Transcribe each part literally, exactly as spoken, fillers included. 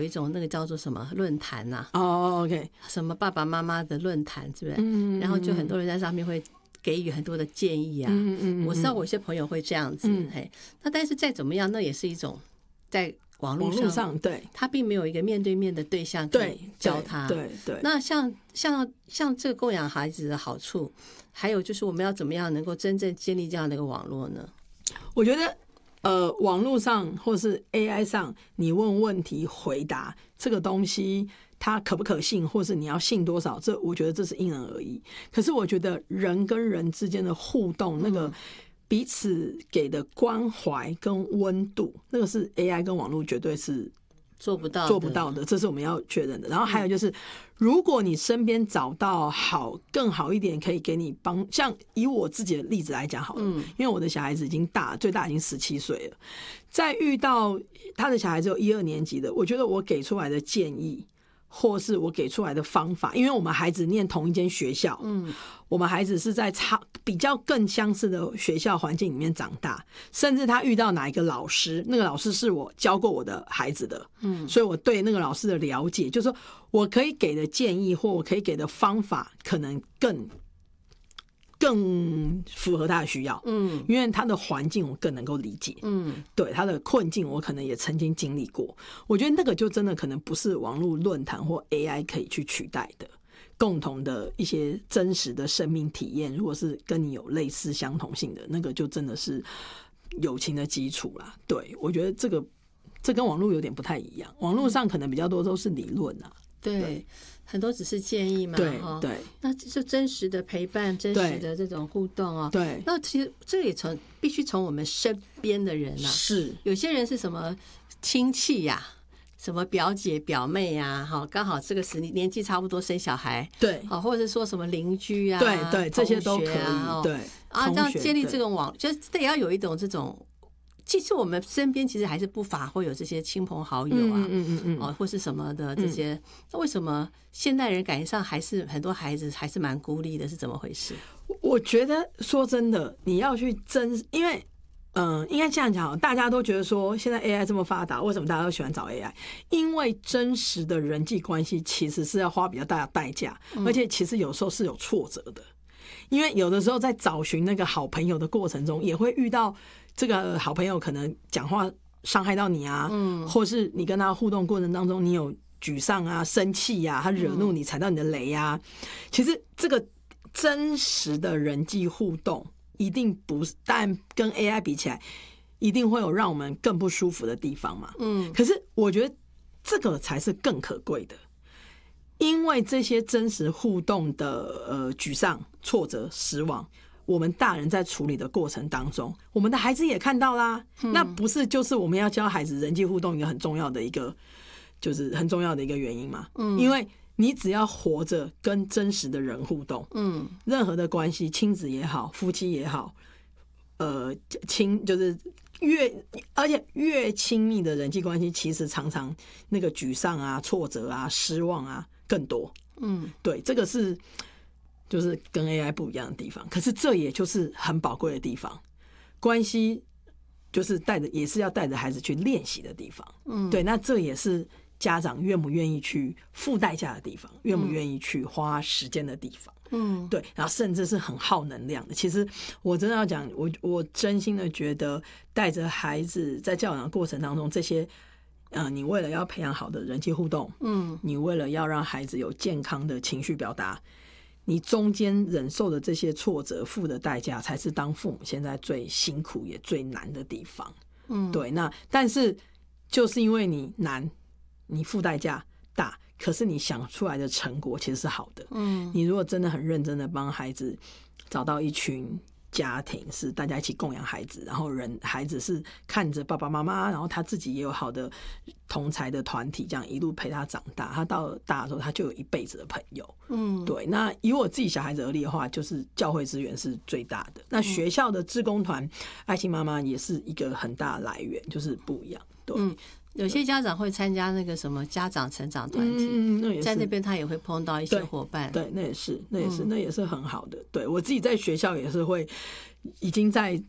一种那个叫做什么论坛呐？ 哦 ，OK， 什么爸爸妈妈的论坛，是不是？嗯，然后就很多人在上面会给予很多的建议啊。嗯嗯，我知道我有些朋友会这样子，嗯、嘿，那但是再怎么样，那也是一种在网络 上, 上，对， 他并没有一个面对面的对象可以教他。 对 对, 对， 那像像像这个供养孩子的好处，还有就是我们要怎么样能够真正建立这样的一个网络呢？ 我觉得。呃，网络上或是 A I 上，你问问题回答这个东西，它可不可信，或是你要信多少，这我觉得这是因人而异。可是我觉得人跟人之间的互动，那个彼此给的关怀跟温度，那个是 A I 跟网络绝对是做不到的， 做不到的，这是我们要确认的。然后还有就是，如果你身边找到好更好一点，可以给你帮，像以我自己的例子来讲好了，嗯，因为我的小孩子已经大，最大已经十七岁了，在遇到他的小孩子有一二年级的，我觉得我给出来的建议。或是我给出来的方法，因为我们孩子念同一间学校，嗯，我们孩子是在差比较更相似的学校环境里面长大，甚至他遇到哪一个老师，那个老师是我教过我的孩子的，嗯，所以我对那个老师的了解，就是说我可以给的建议或我可以给的方法，可能更更符合他的需要，嗯，因为他的环境我更能够理解，嗯，对他的困境我可能也曾经经历过，我觉得那个就真的可能不是网络论坛或 A I 可以去取代的，共同的一些真实的生命体验，如果是跟你有类似相同性的，那个就真的是友情的基础啦。对，我觉得这个这跟网络有点不太一样，网络上可能比较多都是理论啊， 对。对，很多只是建议嘛， 对对， 那就真实的陪伴，真实的这种互动哦。 对， 那其实这也从必须从我们身边的人啊， 是有些人是什么亲戚呀、啊，什么表姐表妹呀、啊，哈，刚好这个时年纪差不多生小孩， 对， 好，或者是说什么邻居啊， 对对，这些都可以， 啊、 对啊，这样建立这种网，就这也要有一种这种。其实我们身边其实还是不乏会有这些亲朋好友啊，嗯嗯嗯哦，或是什么的这些。嗯、那为什么现代人感觉上还是很多孩子还是蛮孤立的？是怎么回事？ 我觉得说真的，你要去真，因为嗯、呃，应该这样讲，大家都觉得说现在 A I 这么发达，为什么大家都喜欢找 A I？ 因为真实的人际关系其实是要花比较大的代价，嗯、而且其实有时候是有挫折的。因为有的时候在找寻那个好朋友的过程中，也会遇到这个好朋友可能讲话伤害到你啊，嗯，或是你跟他互动过程当中，你有沮丧啊、生气啊，他惹怒你、踩到你的雷啊。其实这个真实的人际互动，一定不是，但跟 A I 比起来，一定会有让我们更不舒服的地方嘛。嗯，可是我觉得这个才是更可贵的。因为这些真实互动的呃沮丧、挫折、失望，我们大人在处理的过程当中，我们的孩子也看到啦。嗯、那不是就是我们要教孩子人际互动一个很重要的一个，就是很重要的一个原因嘛？嗯，因为你只要活着跟真实的人互动，嗯，任何的关系，亲子也好，夫妻也好，呃，亲就是越而且越亲密的人际关系，其实常常那个沮丧啊、挫折啊、失望啊。更多，嗯，对，这个是就是跟 A I 不一样的地方，可是这也就是很宝贵的地方。关系就是带着，也是要带着孩子去练习的地方，嗯，对，那这也是家长愿不愿意去付代价的地方，愿不愿意去花时间的地方，嗯，对，然后甚至是很耗能量的。其实我真的要讲，我我真心的觉得，带着孩子在教养的过程当中，这些。呃，你为了要培养好的人际互动，嗯，你为了要让孩子有健康的情绪表达，你中间忍受的这些挫折、付的代价，才是当父母现在最辛苦也最难的地方。嗯，对。那但是就是因为你难，你付代价大，可是你想出来的成果其实是好的。嗯，你如果真的很认真的帮孩子找到一群。家庭是大家一起供养孩子，然后人孩子是看着爸爸妈妈，然后他自己也有好的同才的团体，这样一路陪他长大。他到大的时候，他就有一辈子的朋友。嗯，对。那以我自己小孩子而立的话，就是教会资源是最大的。那学校的志工团、爱心妈妈也是一个很大的来源，就是不一样。对。嗯， 有些家长会参加那个什么家长成长团体，嗯那在那边他也会碰到一些伙伴， 对，对那也是，那也是，嗯、那也是很好的。对我自己在学校也是会，已经在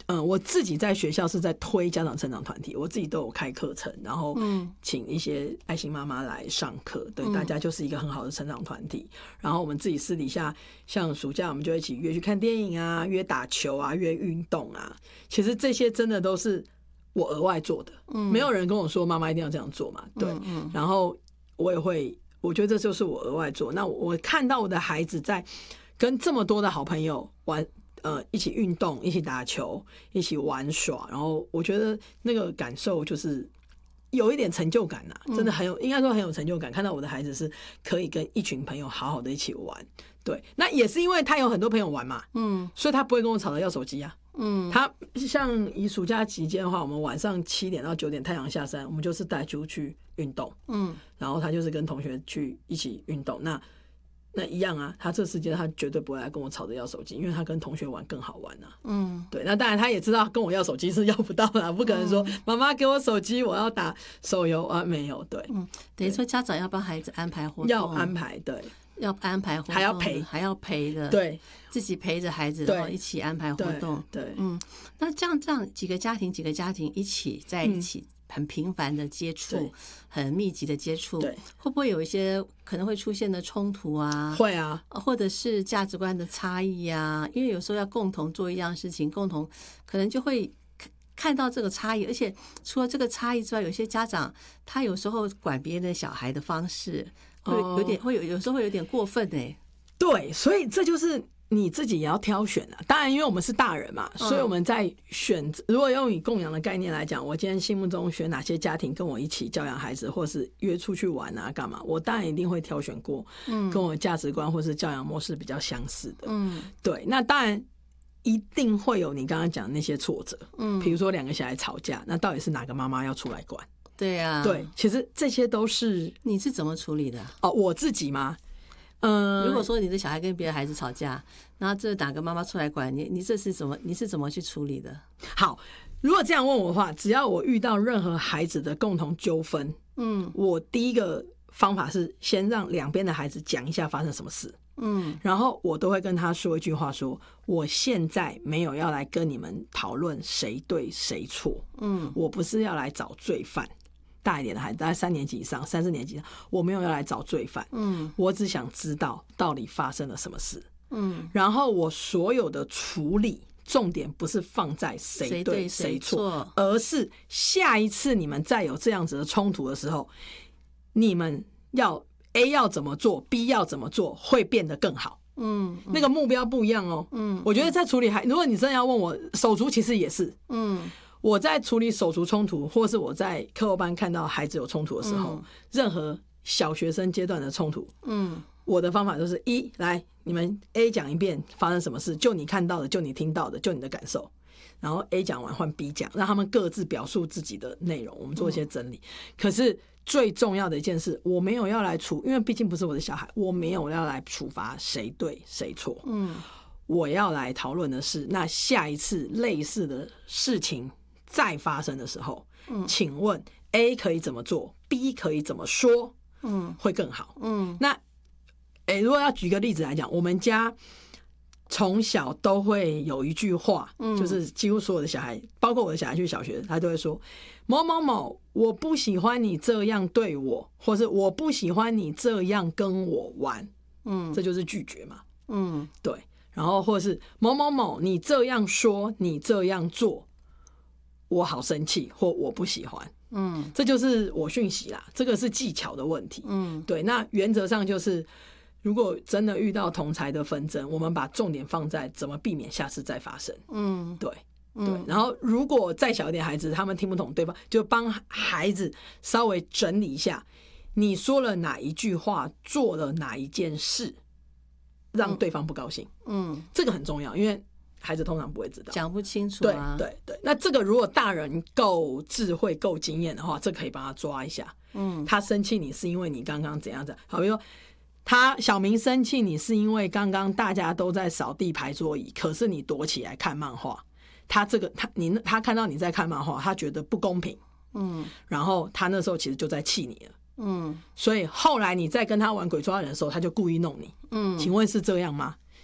嗯，我自己在学校是在推家长成长团体，我自己都有开课程，然后请一些爱心妈妈来上课，对、嗯、大家就是一个很好的成长团体。然后我们自己私底下，像暑假我们就一起约去看电影啊，约打球啊，约运动啊。其实这些真的都是我额外做的，嗯，没有人跟我说妈妈一定要这样做嘛，对。嗯嗯、然后我也会，我觉得这就是我额外做。那我看到我的孩子在跟这么多的好朋友玩。呃，一起运动，一起打球，一起玩耍，然后我觉得那个感受就是有一点成就感呐、啊，真的很有，应该说很有成就感。看到我的孩子是可以跟一群朋友好好的一起玩，对，那也是因为他有很多朋友玩嘛，嗯，所以他不会跟我吵着要手机啊，嗯，他像以暑假期间的话，我们晚上七点到九点太阳下山，我们就是带猪去运动，嗯，然后他就是跟同学去一起运动，那。那一样啊，他这时间他绝对不会来跟我吵着要手机，因为他跟同学玩更好玩啊。嗯，对。那当然他也知道跟我要手机是要不到的，不可能说妈妈、嗯、给我手机，我要打手游啊，没有。对， 嗯，等于说家长要帮孩子安排活动， 要安排，对， 要安排活动， 还要陪， 还要陪的， 对， 自己陪着孩子，然后一起安排活动， 对，对嗯。那这样这样几个家庭，几个家庭一起在一起。嗯很频繁的接触，很密集的接触，对，会不会有一些可能会出现的冲突啊？ 会啊， 或者是价值观的差异啊？因为有时候要共同做一样事情，共同可能就会看到这个差异。而且除了这个差异之外，有些家长他有时候管别人的小孩的方式会有点，哦、会有有时候会有点过分哎、欸。 对，所以这就是。你自己也要挑选啊，当然，因为我们是大人嘛，所以我们在选择。如果用以供养的概念来讲，我今天心目中选哪些家庭跟我一起教养孩子，或是约出去玩啊，干嘛？我当然一定会挑选过，跟我价值观或是教养模式比较相似的。嗯，对。那当然一定会有你刚刚讲的那些挫折，嗯，比如说两个小孩吵架，那到底是哪个妈妈要出来管？ 对啊， 对，其实这些都是你是怎么处理的？ 哦，我自己吗？嗯， 如果说你的小孩跟别的孩子吵架，然后这哪个妈妈出来管你，你这是怎么？你是怎么去处理的？ 好，如果这样问我的话，只要我遇到任何孩子的共同纠纷，嗯，我第一个方法是先让两边的孩子讲一下发生什么事，嗯，然后我都会跟他说一句话说，说我现在没有要来跟你们讨论谁对谁错，嗯，我不是要来找罪犯。大一点的孩子，大概三年级以上、三四年级以上，我没有要来找罪犯，嗯，我只想知道到底发生了什么事，嗯，然后我所有的处理重点不是放在谁对谁错，而是下一次你们再有这样子的冲突的时候，你们要 A 要怎么做 ，B 要怎么做，会变得更好。嗯，那个目标不一样哦。嗯，我觉得在处理孩，如果你真的要问我，手足其实也是，嗯。我在处理手足冲突，或是我在课后班看到孩子有冲突的时候，嗯、任何小学生阶段的冲突，嗯，我的方法就是一来，你们 A 讲一遍发生什么事，就你看到的，就你听到的，就你的感受，然后 A 讲完换 B 讲，让他们各自表述自己的内容，我们做一些整理。嗯、可是最重要的一件事，我没有要来处，因为毕竟不是我的小孩，我没有要来处罚谁对谁错，嗯，我要来讨论的是，那下一次类似的事情再发生的时候，嗯，请问 A 可以怎么做 ，B 可以怎么说，嗯，会更好，嗯。那，哎，如果要举个例子来讲，我们家从小都会有一句话，嗯，就是几乎所有的小孩，包括我的小孩去小学，他都会说某某某，我不喜欢你这样对我，或是我不喜欢你这样跟我玩，嗯，这就是拒绝嘛，嗯，对。然后或者是某某某，你这样说，你这样做。我好生气，或我不喜欢，嗯，这就是我讯息啦，这个是技巧的问题，嗯，对。那原则上就是，如果真的遇到同侪的纷争，我们把重点放在怎么避免下次再发生，嗯，对，对。然后如果再小一点孩子，他们听不懂对方，就帮孩子稍微整理一下，你说了哪一句话，做了哪一件事，让对方不高兴，嗯，这个很重要，因为。孩子通常不会知道， 讲不清楚啊。 对对对，那这个如果大人够智慧、够经验的话，这可以帮他抓一下。嗯，他生气你是因为你刚刚怎样怎样，好，比如说他小明生气你是因为刚刚大家都在扫地排桌椅，可是你躲起来看漫画。他这个他你他看到你在看漫画，他觉得不公平。嗯，然后他那时候其实就在气你了。嗯，所以后来你在跟他玩鬼抓人的时候，他就故意弄你。嗯，请问是这样吗？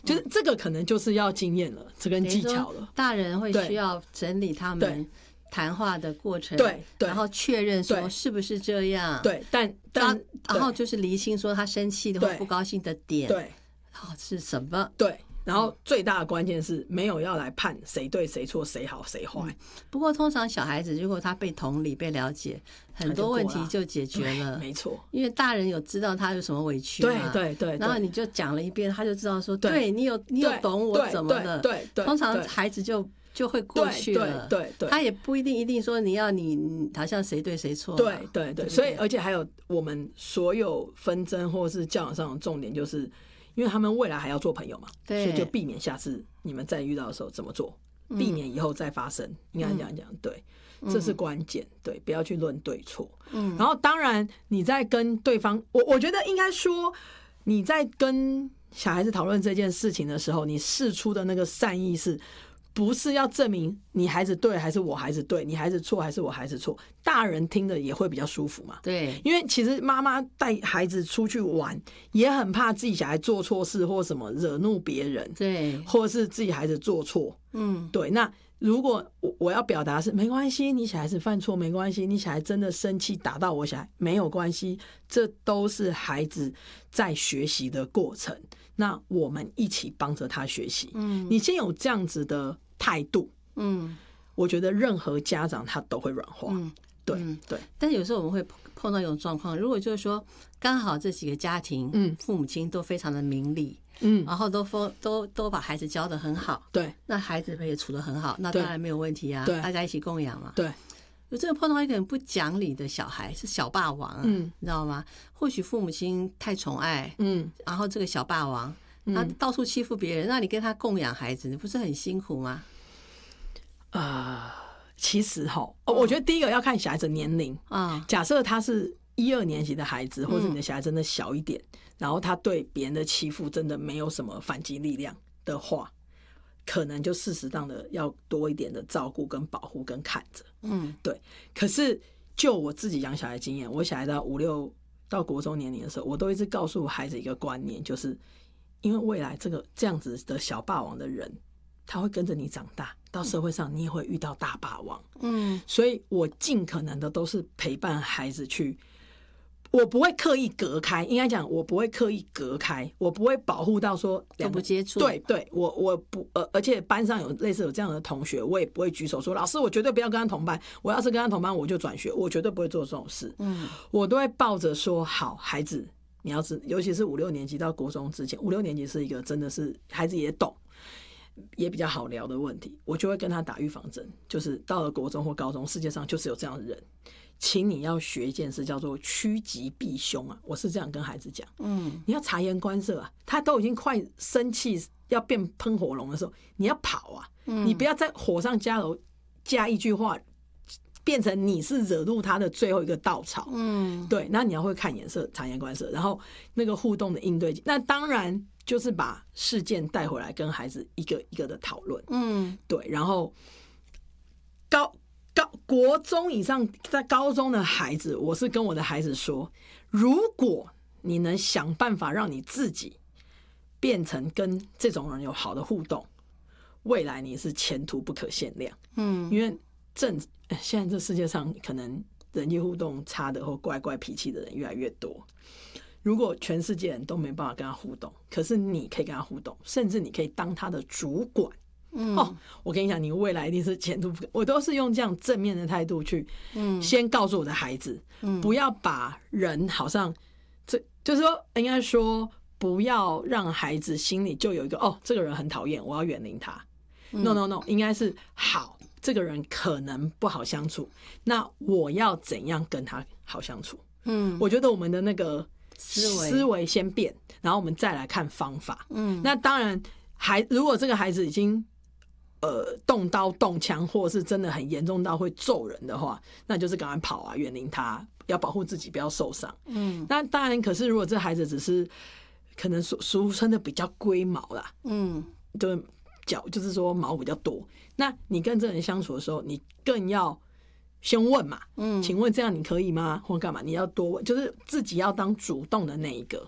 就是这个可能就是要经验了，这跟技巧了。 大人会需要整理他们谈话的过程， 对， 然后确认说是不是这样， 对，但但然后就是厘清说他生气的或不高兴的点， 对， 好是什么， 对。然后最大的关键是没有要来判谁对谁错谁好谁坏、嗯。 不过通常小孩子如果他被同理被了解，很多问题就解决了。 没错， 因为大人有知道他有什么委屈嘛， 对对 对, 对。 然后你就讲了一遍，他就知道说，对, 对你有你有懂我怎么了。 对 对, 对, 对。 通常孩子就就会过去了。 对 对, 对, 对。 他也不一定一定说你要你好像谁对谁错。 对对 对, 对。所以而且还有我们所有纷争或是教养上的重点就是。因为他们未来还要做朋友嘛，所以就避免下次你们再遇到的时候怎么做，避免以后再发生。应该这样讲，对，这是关键。对，不要去论对错。嗯，然后当然你在跟对方，我我觉得应该说你在跟小孩子讨论这件事情的时候，你释出的那个善意是。不是要证明你孩子对还是我孩子对，你孩子错还是我孩子错，大人听的也会比较舒服嘛。 对， 因为其实妈妈带孩子出去玩，也很怕自己小孩做错事或什么惹怒别人， 对， 或者是自己孩子做错，嗯，对。那如果我我要表达是没关系，你小孩子犯错没关系，你小孩真的生气打到我小孩没有关系，这都是孩子在学习的过程。那我们一起帮着他学习。嗯，你先有这样子的态度，嗯，我觉得任何家长他都会软化。嗯，对、嗯、对。 但是有时候我们会碰到一种状况，如果就是说刚好这几个家庭，嗯，父母亲都非常的明理，嗯，然后都都都把孩子教得很好， 对， 那孩子也处得很好，那当然没有问题啊，对，大家一起供养嘛， 对。 有这个碰到一个很不讲理的小孩，是小霸王啊，嗯，你知道吗？或许父母亲太宠爱，嗯，然后这个小霸王他到处欺负别人，那你跟他供养孩子，你不是很辛苦吗？ 呃，其实哈，我觉得第一个要看小孩子年龄啊。假设他是一二年级的孩子，或者你的小孩真的小一点，然后他对别人的欺负真的没有什么反击力量的话。可能就适当的要多一点的照顾跟保护跟看着，嗯，对。可是就我自己养小孩经验，我小孩到五六到国中年龄的时候，我都一直告诉孩子一个观念，就是因为未来这个这样子的小霸王的人，他会跟着你长大，到社会上你也会遇到大霸王，嗯，所以我尽可能的都是陪伴孩子去。我不会刻意隔开，应该讲我不会刻意隔开，我不会保护到说都不接触。 对对，我我不呃，而且班上有类似有这样的同学，我也不会举手说老师，我绝对不要跟他同班。我要是跟他同班，我就转学，我绝对不会做这种事。嗯，我都会抱着说好，孩子，你要知，尤其是五六年级到国中之前，五六年级是一个真的是孩子也懂。也比较好聊的问题，我就会跟他打预防针，就是到了国中或高中，世界上就是有这样的人，请你要学一件事，叫做趋吉避凶啊！我是这样跟孩子讲，嗯，你要察言观色啊，他都已经快生气要变喷火龙的时候，你要跑啊，嗯、你不要在火上加油，加一句话，变成你是惹怒他的最后一个稻草，嗯，对，那你要会看颜色，察言观色，然后那个互动的应对，那当然。就是把事件带回来跟孩子一个一个的讨论，嗯，对，然后高高国中以上在高中的孩子，我是跟我的孩子说，如果你能想办法让你自己变成跟这种人有好的互动，未来你是前途不可限量，嗯，因为正现在这世界上可能人际互动差的或怪怪脾气的人越来越多。如果全世界人都没办法跟他互动，可是你可以跟他互动，甚至你可以当他的主管，嗯，哦，我跟你讲，你未来一定是前途不可。我都是用这样正面的态度去，嗯，先告诉我的孩子，嗯，不要把人好像这就是说，应该说不要让孩子心里就有一个哦，这个人很讨厌，我要远离他。嗯、no no no， 应该是好，这个人可能不好相处，那我要怎样跟他好相处？嗯，我觉得我们的那个。思维思维先变，然后我们再来看方法。嗯，那当然，孩如果这个孩子已经呃动刀动枪，或者是真的很严重到会揍人的话，那就是赶快跑啊，远离他，要保护自己，不要受伤。嗯，那当然，可是如果这孩子只是可能俗俗称的比较龟毛啦，嗯，就是脚就是说毛比较多，那你跟这人相处的时候，你更要。先问嘛，嗯，请问这样你可以吗？或干嘛？你要多问，就是自己要当主动的那一个，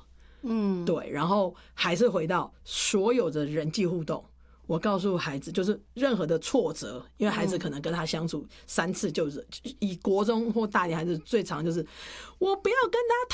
嗯，对，然后还是回到所有的人际互动。我告诉孩子，就是任何的挫折，因为孩子可能跟他相处三次，就是以国中或大连孩子最常就是，我不要跟他